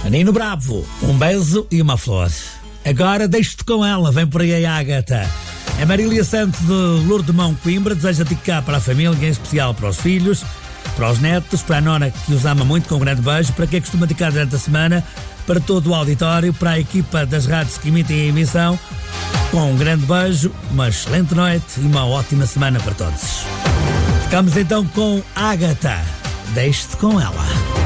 Menino Bravo, um beijo e uma flor. Agora deixo-te com ela, vem por aí a Ágata. A Marília Santos de Lourdemão, Coimbra, deseja dedicar para a família, em especial para os filhos, para os netos, para a nona que os ama muito, com um grande beijo, para quem costuma dedicar durante a semana, para todo o auditório, para a equipa das rádios que emitem a emissão, com um grande beijo, uma excelente noite e uma ótima semana para todos. Ficamos então com Ágata. Deixe-te com ela.